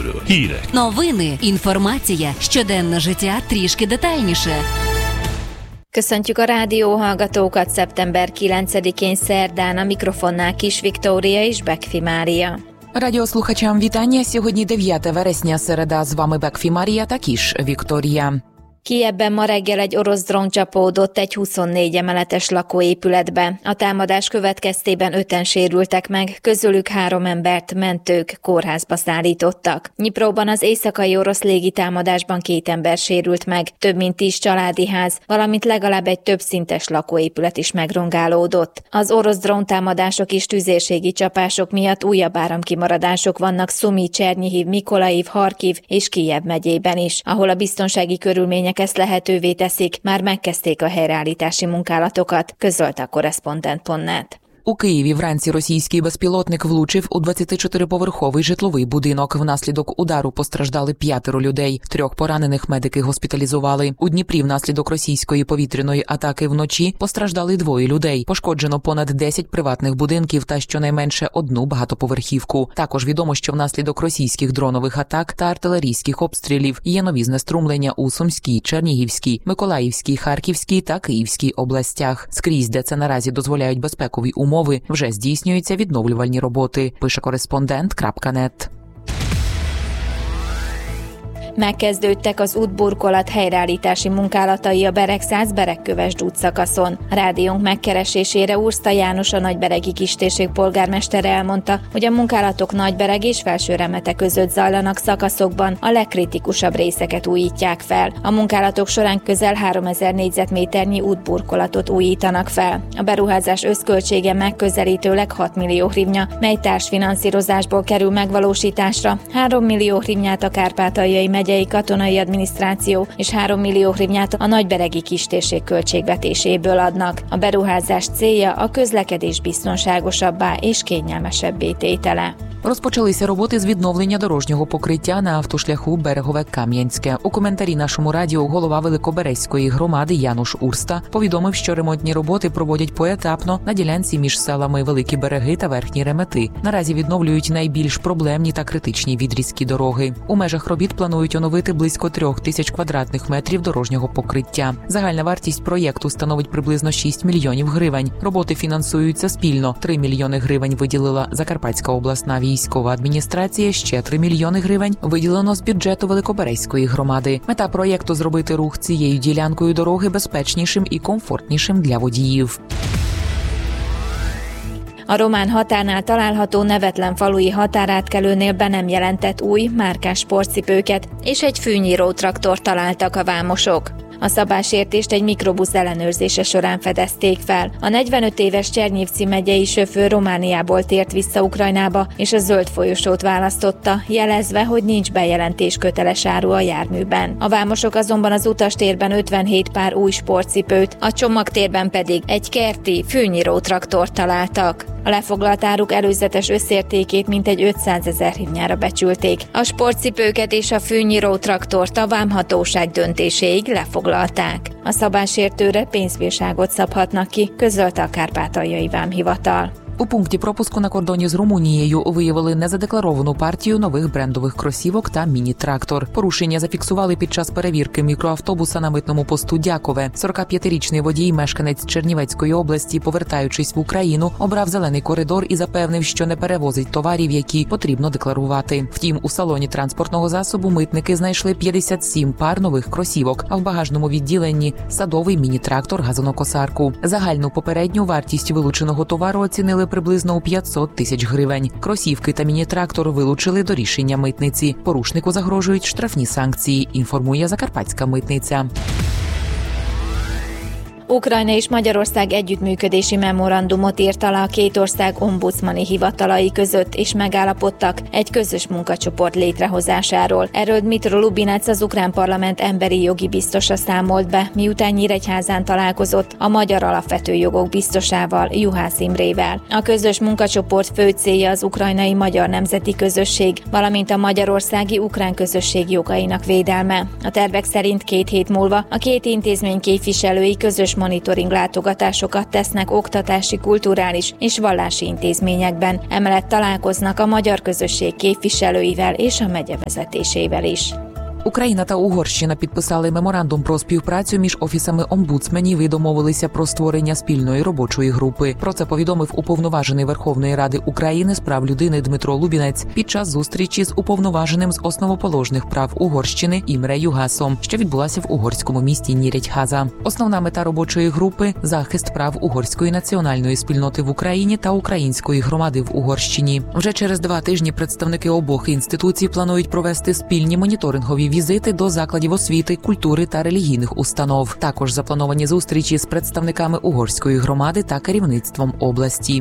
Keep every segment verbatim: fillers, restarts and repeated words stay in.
Радіо. Hírek. Новини, інформація, щоденне життя трішки детальніше. Köszöntjük a rádióhallgatókat szeptember kilencedikén szerdán, a mikrofonnál Kis Viktória és Bekfi Mária. Радіослухачам вітання. Сьогодні дев'яте вересня, середа. З вами Бекфі Марія та Кіш Вікторія. Kijevben ma reggel egy orosz drón csapódott egy huszonnégy emeletes lakóépületbe. A támadás következtében öten sérültek meg, közülük három embert mentők kórházba szállítottak. Nyipróban az éjszakai orosz légitámadásban két ember sérült meg, több mint tíz családi ház, valamint legalább egy többszintes lakóépület is megrongálódott. Az orosz dróntámadások és tüzérségi csapások miatt újabb áramkimaradások vannak Szumi, Csernyihív, Mikolaiv, Harkiv és Kijev megyében is, ahol a biztonsági körülmények ezt lehetővé teszik, már megkezdték a helyreállítási munkálatokat, közölte a korrespondent pont net. У Києві вранці російський безпілотник влучив у двадцятичотириповерховий житловий будинок. Внаслідок удару постраждали п'ятеро людей. Трьох поранених медики госпіталізували. У Дніпрі внаслідок російської повітряної атаки вночі постраждали двоє людей. Пошкоджено понад десять приватних будинків та щонайменше одну багатоповерхівку. Також відомо, що внаслідок російських дронових атак та артилерійських обстрілів є нові знеструмлення у Сумській, Чернігівській, Миколаївській, Харківській та Київській областях. Скрізь, де це наразі дозволяють безпекові умови, вже здійснюються відновлювальні роботи, пише кореспондент крапка нет. Megkezdődtek az útburkolat helyreállítási munkálatai a Bereg-Szász-Beregkövesd útszakaszon. A rádiónk megkeresésére Urszta János, a Nagyberegi Kistérség polgármestere elmondta, hogy a munkálatok Nagybereg és Felső-Remete között zajlanak szakaszokban, a legkritikusabb részeket újítják fel. A munkálatok során közel háromezer négyzetméternyi útburkolatot újítanak fel. A beruházás összköltsége megközelítőleg hat millió hrivnya, mely társfinanszírozásból kerül megvalósításra. három millió hrivnyát a Kárpátaljai megyei katonai adminisztráció és három millió hrivnyát a Nagyberegi Kistérség költségvetéséből adnak. A beruházás célja a közlekedés biztonságosabbá és kényelmesebbé tétele. Розпочалися роботи з відновлення дорожнього покриття на автошляху Берегове-Кам'янське. У коментарі нашому радіо голова Великоберезької громади Януш Урста повідомив, що ремонтні роботи проводять поетапно на ділянці між селами Великі Береги та Верхні Ремети. Наразі відновлюють найбільш проблемні та критичні відрізки дороги. У межах робіт планують оновити близько трьох тисяч квадратних метрів дорожнього покриття. Загальна вартість проєкту становить приблизно шість мільйонів гривень. Роботи фінансуються спільно. три мільйони гривень виділила Закарпатська обласна військова адміністрація, ще три мільйони гривень виділено з бюджету Великоберезької громади. Мета проєкту – зробити рух цією ділянкою дороги безпечнішим і комфортнішим для водіїв. A román határnál található nevetlen falui határátkelőnél be nem jelentett új, márkás sportcipőket és egy fűnyíró traktort találtak a vámosok. A szabálysértést egy mikrobusz ellenőrzése során fedezték fel. A negyvenöt éves Csernyivci megyei sofőr Romániából tért vissza Ukrajnába, és a zöld folyosót választotta, jelezve, hogy nincs bejelentés köteles áru a járműben. A vámosok azonban az utastérben ötvenhét pár új sportcipőt, a csomagtérben pedig egy kerti, fűnyíró traktort találtak. A lefoglalt áruk előzetes összértékét mintegy ötszázezer hrivnyára becsülték. A sportcipőket és a fűnyíró traktort a vámhatóság döntéséig lefoglalták. A szabálysértőre pénzbírságot szabhatnak ki, közölte a Kárpátaljai Vámhivatal. У пункті пропуску на кордоні з Румунією виявили незадекларовану партію нових брендових кросівок та міні-трактор. Порушення зафіксували під час перевірки мікроавтобуса на митному посту Дякове. сорокап'ятирічний водій, мешканець Чернівецької області, повертаючись в Україну, обрав зелений коридор і запевнив, що не перевозить товарів, які потрібно декларувати. Втім, у салоні транспортного засобу митники знайшли п'ятдесят сім пар нових кросівок, а в багажному відділенні – садовий міні-трактор газонокосарку. Загальну попередню вартість вилученого товару оцінили приблизно у п'ятсот тисяч гривень. Кросівки та міні-трактор вилучили до рішення митниці. Порушнику загрожують штрафні санкції, інформує Закарпатська митниця. Ukrajna és Magyarország együttműködési memorandumot írt alá a két ország ombudsmani hivatalai között, és megállapodtak egy közös munkacsoport létrehozásáról. Erről Dmytro Lubinec, az ukrán parlament emberi jogi biztosa számolt be, miután Nyíregyházán találkozott a magyar alapvető jogok biztosával, Juhász Imrével. A közös munkacsoport fő célja az ukrajnai magyar nemzeti közösség, valamint a magyarországi ukrán közösség jogainak védelme. A tervek szerint két hét múlva a két intézmény képviselői közös monitoring látogatásokat tesznek oktatási, kulturális és vallási intézményekben. Emellett találkoznak a magyar közösség képviselőivel és a megye vezetésével is. Україна та Угорщина підписали меморандум про співпрацю між офісами омбудсменів і домовилися про створення спільної робочої групи. Про це повідомив уповноважений Верховної Ради України з прав людини Дмитро Лубінець під час зустрічі з уповноваженим з основоположних прав Угорщини Імре Югасом, що відбулася в угорському місті Нірєдьгаза. Основна мета робочої групи – захист прав угорської національної спільноти в Україні та української громади в Угорщині. Вже через два тижні представники обох інституцій планують провести спільні моніторингові візити до закладів освіти, культури та релігійних установ. Також заплановані зустрічі з представниками угорської громади та керівництвом області.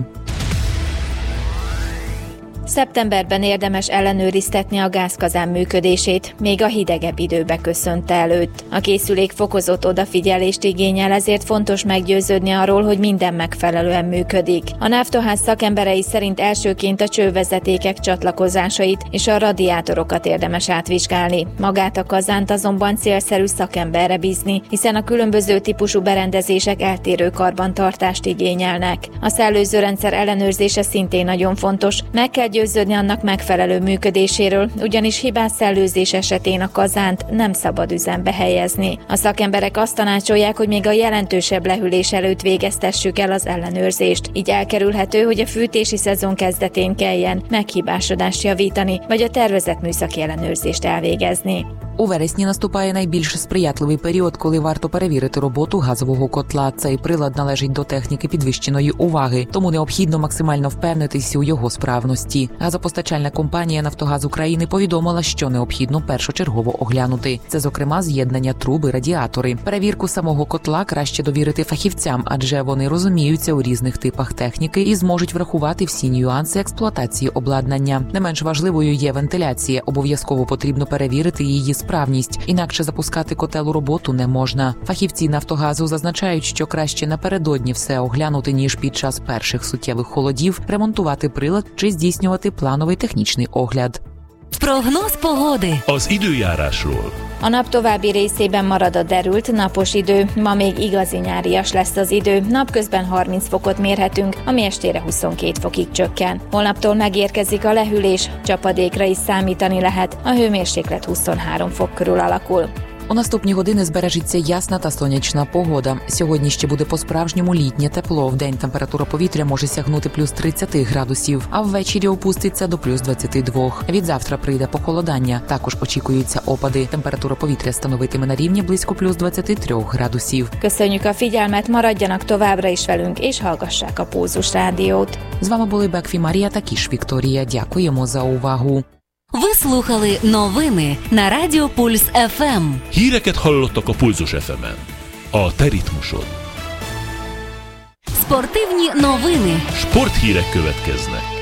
Szeptemberben érdemes ellenőriztetni a gázkazán működését, még a hidegebb időbe köszönte előtt. A készülék fokozott odafigyelést igényel, ezért fontos meggyőződni arról, hogy minden megfelelően működik. A Naftogaz szakemberei szerint elsőként a csővezetékek csatlakozásait és a radiátorokat érdemes átvizsgálni. Magát a kazánt azonban célszerű szakemberre bízni, hiszen a különböző típusú berendezések eltérő karbantartást igényelnek. A szellőzőrendszer ellenőrzése szintén nagyon fontos, meg kell győződni annak megfelelő működéséről, ugyanis hibás szellőzés esetén a kazánt nem szabad üzembe helyezni. A szakemberek azt tanácsolják, hogy még a jelentősebb lehűlés előtt végeztessük el az ellenőrzést. Így elkerülhető, hogy a fűtési szezon kezdetén kelljen meghibásodást javítani, vagy a tervezett műszaki ellenőrzést elvégezni. У вересні наступає найбільш сприятливий період, коли варто перевірити роботу газового котла. Цей прилад належить до техніки підвищеної уваги, тому необхідно максимально впевнитися у його справності. Газопостачальна компанія «Нафтогаз України» повідомила, що необхідно першочергово оглянути. Це, зокрема, з'єднання труб і радіатори. Перевірку самого котла краще довірити фахівцям, адже вони розуміються у різних типах техніки і зможуть врахувати всі нюанси експлуатації обладнання. Не менш важливою є вентиляція. Обов'язково потрібно перевірити її справність, інакше запускати котел у роботу не можна. Фахівці «Нафтогазу» зазначають, що краще напередодні все оглянути, ніж під час перших суттєвих холодів ремонтувати прилад чи здійснювати plановий технічний огляд. Прогноз pogody. Az időjárásról. A nap további részében marad a derült, napos idő, ma még igazi nyárias lesz az idő, napközben harminc fokot mérhetünk, ami estére huszonkét fokig csökken. Holnaptól megérkezik a lehűlés, csapadékra is számítani lehet, a hőmérséklet huszonhárom fok körül alakul. У наступні години збережеться ясна та сонячна погода. Сьогодні ще буде по-справжньому літнє тепло. Вдень температура повітря може сягнути плюс тридцять градусів, а ввечері опуститься до плюс двадцять два. Від завтра прийде похолодання. Також очікуються опади. Температура повітря становитиме на рівні близько плюс двадцять три градусів. Köszönjük a figyelmet, maradjanak továbbra is velünk, és hallgassák a Pulzus Rádiót. З вами були Бекфі Марія та Кіш Вікторія. Дякуємо за увагу. Ви слухали новини на Радіо Пульс еф ем. Híreket hallottak a Pulzus еф ем-en. A te ritmusod. Спортивні новини. Sporthírek következnek.